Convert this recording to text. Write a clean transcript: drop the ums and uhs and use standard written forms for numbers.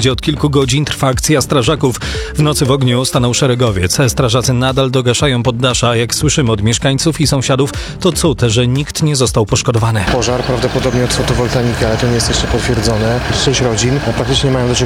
gdzie od kilku godzin trwa akcja strażaków. W nocy w ogniu stanął szeregowiec. Strażacy nadal dogaszają poddasza. Jak słyszymy od mieszkańców i sąsiadów, to cud, że nikt nie został poszkodowany. Pożar prawdopodobnie od fotowoltaiki, ale to nie jest jeszcze potwierdzone. 6 rodzin praktycznie nie mają do czego